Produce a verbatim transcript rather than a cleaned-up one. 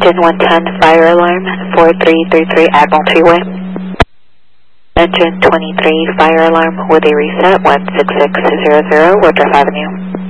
Engine one ten, fire alarm, four three three three Admiral Freeway. Engine twenty-three, fire alarm with a reset, one six six zero zero, Woodruff Avenue.